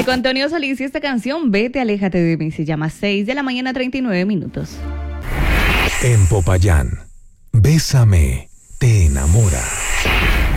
Marco Antonio Solís y esta canción, Vete, aléjate de mí, se llama 6 de la mañana, 39 minutos. En Popayán, Bésame, te enamora.